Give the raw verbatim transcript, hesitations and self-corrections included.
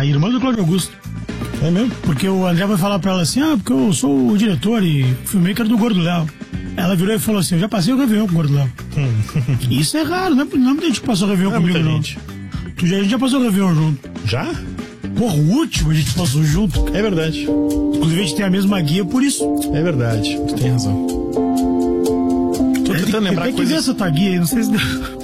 a irmã do Cláudio Augusto. É mesmo? Porque o André vai falar pra ela assim, ah, porque eu sou o diretor e filmmaker do Gordo Léo. Ela virou e falou assim, eu já passei o Réveillon com o Gordo Léo. Isso é raro, não é, não é muita gente que passou o Réveillon Não é comigo, muita não. gente. Tu já, a gente já passou o Réveillon junto. Já? Porra, o último a gente passou junto. É verdade. Inclusive a gente tem a mesma guia por isso. É verdade, tu tem razão. Tô É, tentando tem, lembrar tem que ver coisas... essa tua guia aí, não sei se...